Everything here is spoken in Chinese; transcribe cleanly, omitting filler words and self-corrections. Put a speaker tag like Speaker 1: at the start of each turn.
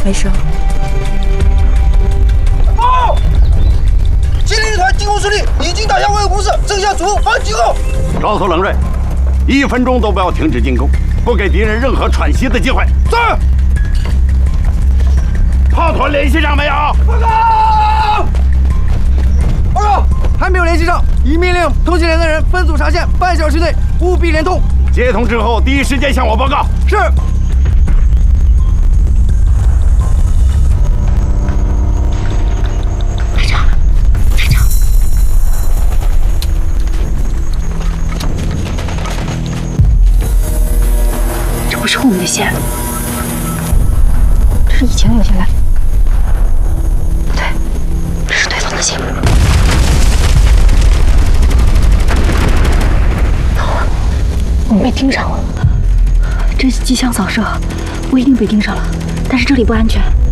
Speaker 1: 没事。
Speaker 2: 报！吉林旅团进攻顺利，已经打下外围工事，正向主攻，反击后。
Speaker 3: 告诉冷锐，1分钟都不要停止进攻，不给敌人任何喘息的机会。
Speaker 2: 是。
Speaker 3: 炮团联系上没有？
Speaker 2: 报告！报告，还没有联系上。已命令通信连的人分组查线，半小时内务必连通。
Speaker 3: 接通之后，第一时间向我报告。
Speaker 2: 是。
Speaker 1: 排长，排长，这不是我们的线，这是以前留下来的。不对，这是对方的线。我们被盯上了，这是机枪扫射，我一定被盯上了。但是这里不安全，